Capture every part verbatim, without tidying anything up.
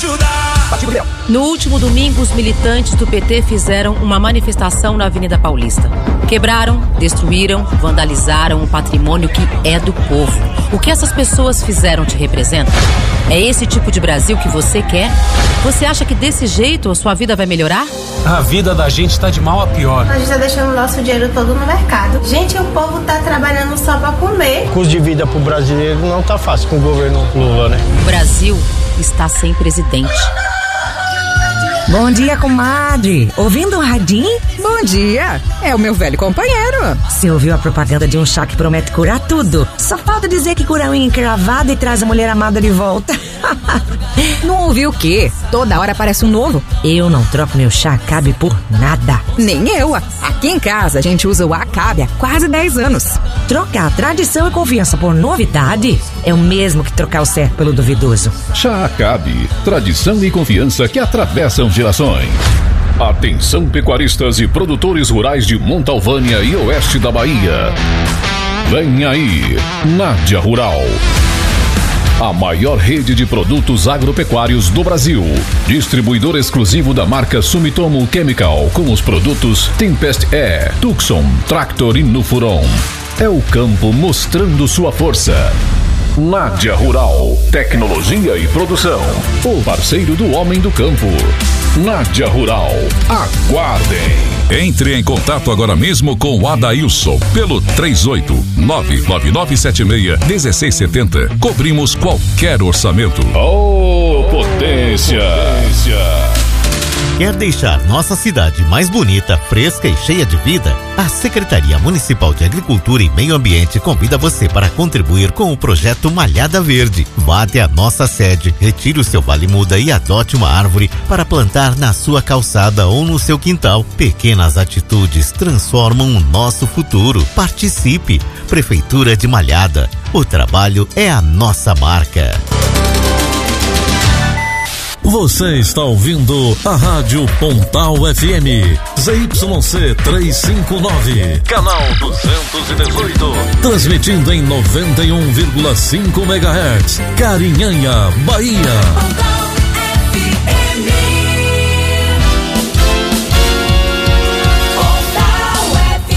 ajudar. Partido Liberal. No último domingo, os militantes do P T fizeram uma manifestação na Avenida Paulista. Quebraram, destruíram, vandalizaram o patrimônio que é do povo. O que essas pessoas fizeram te representa? É esse tipo de Brasil que você quer? Você acha que desse jeito a sua vida vai melhorar? A vida da gente tá de mal a pior. A gente tá deixando o nosso dinheiro todo no mercado. Gente, o povo tá trabalhando só pra comer. O custo de vida pro brasileiro não tá fácil com o governo Lula, né? O Brasil está sem presidente. Bom dia, comadre. Ouvindo o radinho? Bom dia. É o meu velho companheiro. Você ouviu a propaganda de um chá que promete curar tudo? Só falta dizer que cura unha encravada e traz a mulher amada de volta. Não ouviu o quê? Toda hora aparece um novo. Eu não troco meu chá Acabe por nada. Nem eu. Aqui em casa a gente usa o Acabe há quase dez anos. Trocar tradição e confiança por novidade é o mesmo que trocar o certo pelo duvidoso. Chá Acabe. Tradição e confiança que atravessam gerações. Atenção, pecuaristas e produtores rurais de Montalvânia e oeste da Bahia. Vem aí, Nádia Rural. A maior rede de produtos agropecuários do Brasil. Distribuidor exclusivo da marca Sumitomo Chemical, com os produtos Tempest E, Tucson, Tractor e Nufuron. É o campo mostrando sua força. Nádia Rural, tecnologia e produção. O parceiro do homem do campo. Nádia Rural, aguardem. Entre em contato agora mesmo com o Adailson pelo três oito nove nove nove sete seis um seis sete zero. Cobrimos qualquer orçamento. Oh, potência! potência. Quer deixar nossa cidade mais bonita, fresca e cheia de vida? A Secretaria Municipal de Agricultura e Meio Ambiente convida você para contribuir com o projeto Malhada Verde. Vá até a nossa sede, retire o seu vale-muda e adote uma árvore para plantar na sua calçada ou no seu quintal. Pequenas atitudes transformam o nosso futuro. Participe! Prefeitura de Malhada. O trabalho é a nossa marca. Você está ouvindo a Rádio Pontal F M, Z Y C trezentos e cinquenta e nove, canal duzentos e dezoito, transmitindo em noventa e um vírgula cinco megahertz, Carinhanha, Bahia. Pontal F M. Pontal F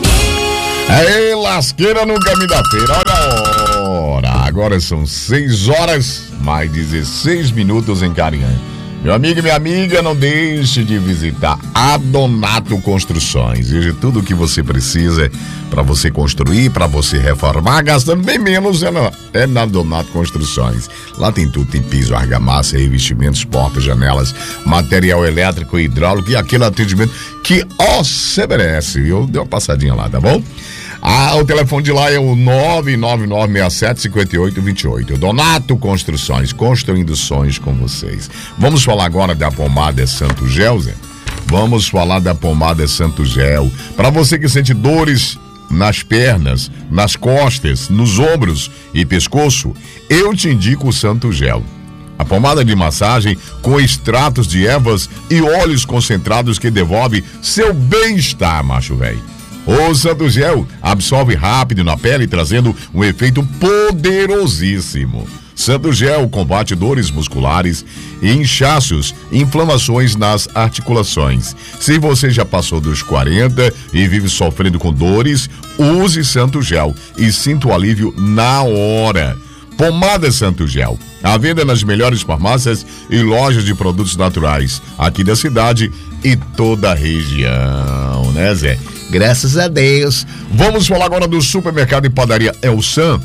M. Aê, lasqueira no caminho da feira, olha a hora. Agora são seis horas, mais dezesseis minutos em Carinhanha. Meu amigo e minha amiga, não deixe de visitar a Donato Construções. Veja tudo o que você precisa para você construir, para você reformar, gastando bem menos é na, é na Donato Construções. Lá tem tudo, tem piso, argamassa, revestimentos, portas, janelas, material elétrico e hidráulico e aquele atendimento que você merece, viu? Dê uma passadinha lá, tá bom? Ah, o telefone de lá é o nove nove nove seis sete cinco oito dois oito. Donato Construções, construindo sonhos com vocês. Vamos falar agora da pomada Santo Gel, Zé? Vamos falar da pomada Santo Gel. Para você que sente dores nas pernas, nas costas, nos ombros e pescoço, eu te indico o Santo Gel. A pomada de massagem com extratos de ervas e óleos concentrados que devolve seu bem-estar, macho velho. O Santo Gel absorve rápido na pele, trazendo um efeito poderosíssimo. Santo Gel combate dores musculares e inchaços, inflamações nas articulações. Se você já passou dos quarenta e vive sofrendo com dores, use Santo Gel e sinta o alívio na hora. Pomada Santo Gel, à venda nas melhores farmácias e lojas de produtos naturais aqui da cidade e toda a região, né, Zé? Graças a Deus. Vamos falar agora do supermercado e padaria Elsan.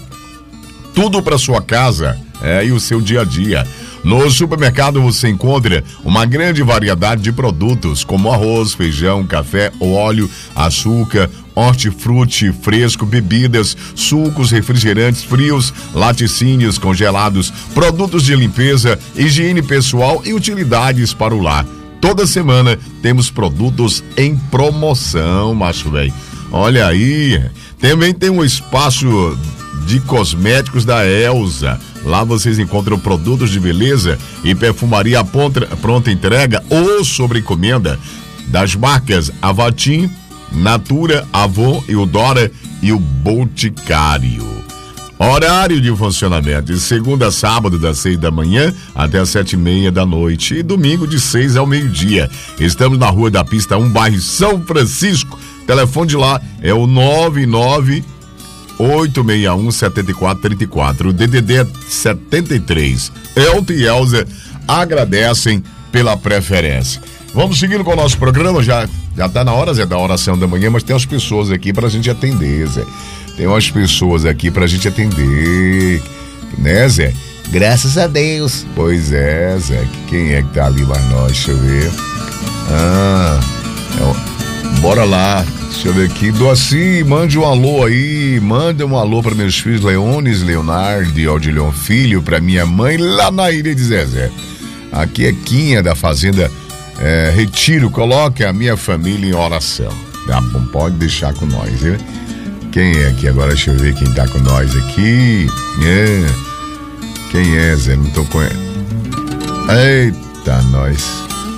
Tudo para sua casa é, e o seu dia a dia. No supermercado você encontra uma grande variedade de produtos, como arroz, feijão, café, óleo, açúcar, hortifruti fresco, bebidas, sucos, refrigerantes frios, laticínios congelados, produtos de limpeza, higiene pessoal e utilidades para o lar. Toda semana temos produtos em promoção, macho velho. Olha aí, também tem um espaço de cosméticos da Elza. Lá vocês encontram produtos de beleza e perfumaria pronta entrega ou sobre encomenda das marcas Avatim, Natura, Avon, Eudora e o Boticário. Horário de funcionamento de segunda a sábado das seis da manhã até as sete e meia da noite e domingo de seis ao meio-dia. Estamos na Rua da Pista um, bairro São Francisco. O telefone de lá é o nove nove oito seis um sete quatro três quatro. O D D D é setenta e três. Elton e Elza agradecem pela preferência. Vamos seguindo com o nosso programa, já, já tá na hora, Zé, da oração da manhã, mas tem umas pessoas aqui pra gente atender, Zé. Tem umas pessoas aqui pra gente atender, né, Zé? Graças a Deus. Pois é, Zé. Quem é que tá ali mais nós? Deixa eu ver. Ah, é, bora lá. Deixa eu ver aqui. Doaci, mande um alô aí. Manda um alô para meus filhos Leones, Leonardo e Odilon Filho, pra minha mãe lá na ilha de Zezé. Aqui é Quinha da Fazenda é, Retiro. Coloque a minha família em oração. Tá bom, pode deixar com nós, viu? Quem é aqui agora? Deixa eu ver quem tá com nós aqui. É. Quem é, Zé? Não tô com... Eita, nós.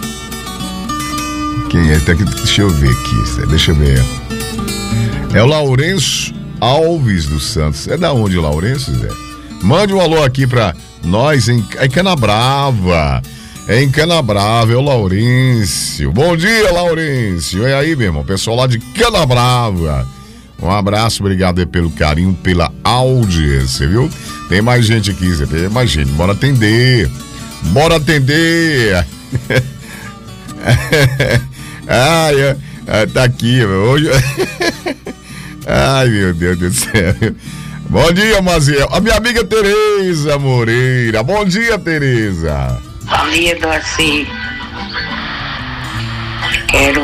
Quem é? Tá aqui. Deixa eu ver aqui, Zé. Deixa eu ver. É o Lourenço Alves dos Santos. É da onde, Lourenço, Zé? Mande um alô aqui pra nós em, em Canabrava. É em Canabrava, é o Laurêncio. Bom dia, Laurêncio. É aí, meu irmão. Pessoal lá de Canabrava. Um abraço, obrigado aí pelo carinho, pela audiência, viu? Tem mais gente aqui, Zé, tem mais gente. Bora atender. Bora atender. Ai, tá aqui, hoje. Ai, meu Deus do céu. Bom dia, Maziel. A minha amiga Tereza Moreira. Bom dia, Tereza. Bom dia, Doaci. Quero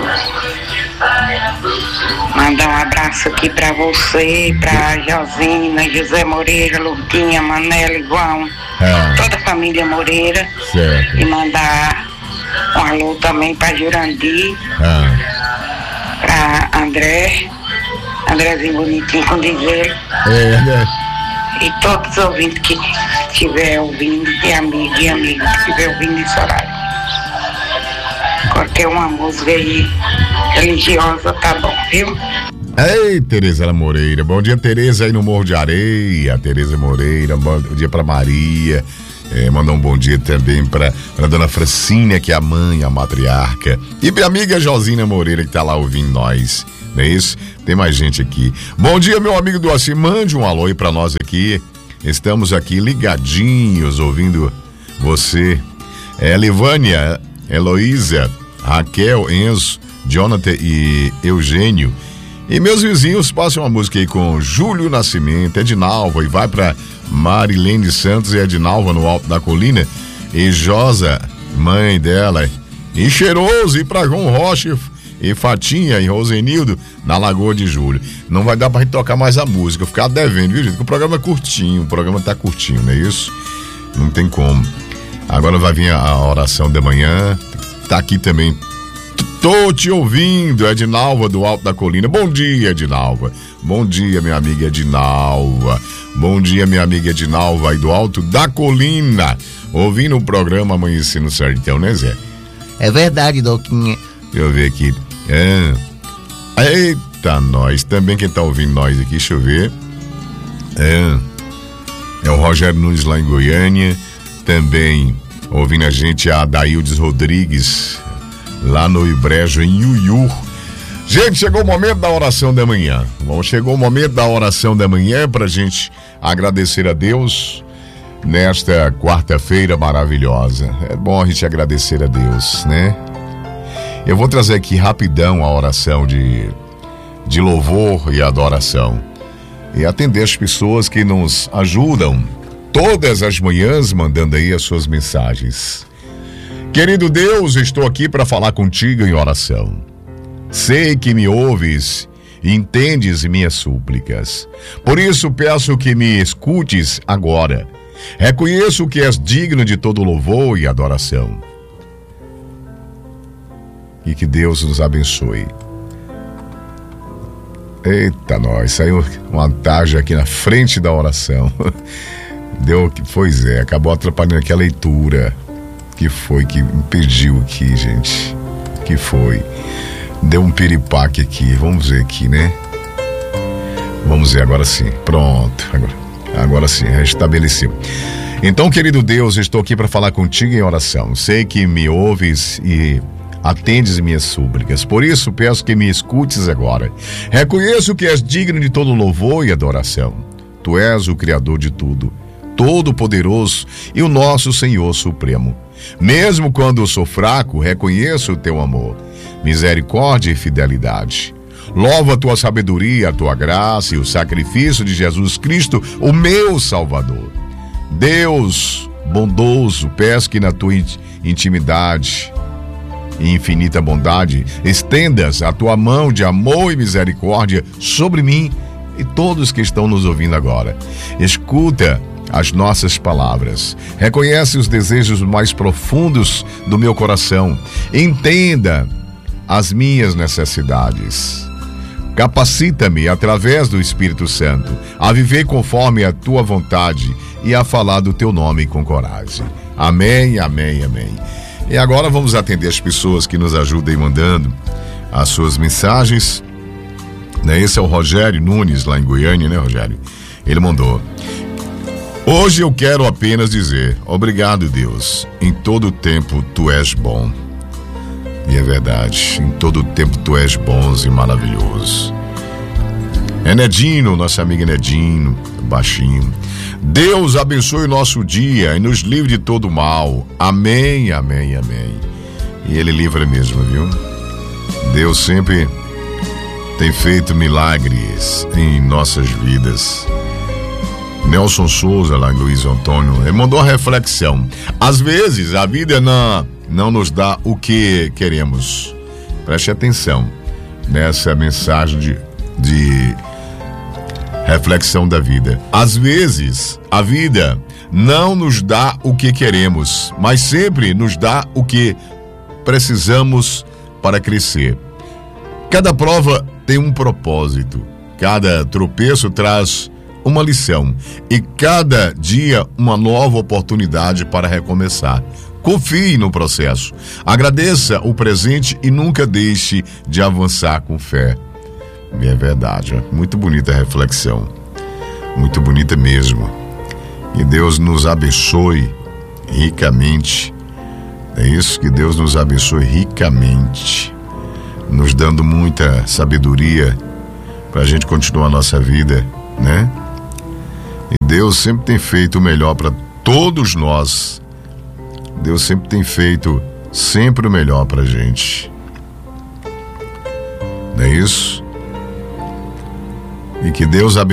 mandar um abraço aqui pra você, pra Josina, José Moreira, Luquinha, Manela, Iguão, ah. toda a família Moreira. Certo. E mandar um alô também pra Jurandir, ah. pra André, Andrezinho bonitinho com dizer. É, né? E todos os ouvintes que estiver ouvindo, e amigos e amigos que estiver ouvindo esse horário. Qualquer uma música aí religiosa tá bom, viu? Ei, Tereza Moreira. Bom dia, Tereza, aí no Morro de Areia. Tereza Moreira, bom dia pra Maria. É, mandar um bom dia também pra, pra dona Francínia, que é a mãe, a matriarca. E minha amiga Josina Moreira, que tá lá ouvindo nós. Não é isso? Tem mais gente aqui. Bom dia, meu amigo Doaci. Mande um alô aí pra nós aqui. Estamos aqui ligadinhos, ouvindo você. É, Livânia, Heloísa, Raquel, Enzo, Jonathan e Eugênio. E meus vizinhos, passam uma música aí com Júlio Nascimento, Edinalva, e vai pra Marilene Santos e Edinalva no Alto da Colina. E Josa, mãe dela. E Cheiroso, e pra João Rocha e Fatinha e Rosenildo na Lagoa de Julho. Não vai dar pra gente tocar mais a música, ficar devendo, viu, gente? Porque o programa é curtinho, o programa tá curtinho, não é isso? Não tem como. Agora vai vir a oração da manhã. Tá aqui também. Tô te ouvindo, Edinalva do Alto da Colina. Bom dia, Edinalva. Bom dia, minha amiga Edinalva. Bom dia, minha amiga Edinalva aí do Alto da Colina. Ouvindo o programa Amanhecer no Sertão, né, Zé? É verdade, Doquinha. Deixa eu ver aqui. É. Eita, nós. Também quem tá ouvindo nós aqui, deixa eu ver. É, é o Rogério Nunes lá em Goiânia. Também ouvindo a gente a Adaildes Rodrigues lá no Ibrejo, em Iuiú. Gente, chegou o momento da oração da manhã. Bom, chegou o momento da oração da manhã pra gente agradecer a Deus nesta quarta-feira maravilhosa. É bom a gente agradecer a Deus, né? Eu vou trazer aqui rapidão a oração de, de louvor e adoração e atender as pessoas que nos ajudam todas as manhãs mandando aí as suas mensagens. Querido Deus, estou aqui para falar contigo em oração. Sei que me ouves e entendes minhas súplicas. Por isso peço que me escutes agora. Reconheço que és digno de todo louvor e adoração. E que Deus nos abençoe. Eita, nós, saiu uma tarja aqui na frente da oração. Deu, pois é, acabou atrapalhando aqui a leitura. Que foi que impediu aqui, gente? Que foi? Deu um piripaque aqui, vamos ver aqui, né? Vamos ver agora sim, pronto. Agora. Agora sim, restabeleceu. Então, querido Deus, estou aqui para falar contigo em oração. Sei que me ouves e atendes minhas súplicas. Por isso, peço que me escutes agora. Reconheço que és digno de todo louvor e adoração. Tu és o Criador de tudo, Todo-Poderoso e o nosso Senhor Supremo. Mesmo quando eu sou fraco, reconheço o teu amor, misericórdia e fidelidade. Louvo a tua sabedoria, a tua graça e o sacrifício de Jesus Cristo, o meu Salvador. Deus bondoso, peço que na tua intimidade e infinita bondade estendas a tua mão de amor e misericórdia sobre mim e todos que estão nos ouvindo agora. Escuta as nossas palavras, reconhece os desejos mais profundos do meu coração, entenda as minhas necessidades. Capacita-me, através do Espírito Santo, a viver conforme a tua vontade e a falar do teu nome com coragem. Amém, amém, amém. E agora vamos atender as pessoas que nos ajudam mandando as suas mensagens. Esse é o Rogério Nunes, lá em Goiânia, né, Rogério? Ele mandou: hoje eu quero apenas dizer obrigado, Deus. Em todo tempo tu és bom. E é verdade, em todo tempo tu és bom e maravilhoso. É Nedino, nossa amiga Nedino, baixinho. Deus abençoe o nosso dia e nos livre de todo mal. Amém, amém, amém. E Ele livra mesmo, viu? Deus sempre tem feito milagres em nossas vidas. Nelson Souza, lá em Luiz Antônio, ele mandou uma reflexão. Às vezes a vida não, não nos dá o que queremos. Preste atenção nessa mensagem de, de reflexão da vida. Às vezes a vida não nos dá o que queremos, mas sempre nos dá o que precisamos para crescer. Cada prova tem um propósito, cada tropeço traz uma lição e cada dia uma nova oportunidade para recomeçar. Confie no processo, agradeça o presente e nunca deixe de avançar com fé. É verdade, ó. Muito bonita a reflexão, muito bonita mesmo. Que Deus nos abençoe ricamente. É isso, que Deus nos abençoe ricamente, nos dando muita sabedoria para a gente continuar a nossa vida, né? E Deus sempre tem feito o melhor para todos nós. Deus sempre tem feito sempre o melhor para a gente. Não é isso? E que Deus abençoe.